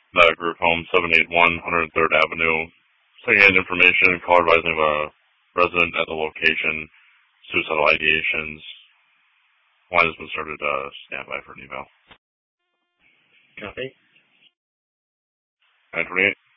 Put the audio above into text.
Group Home, 781 103rd Avenue. Secondhand information, call advising of a resident at the location, suicidal ideations. Line has been started, standby for an email. Copy. 928.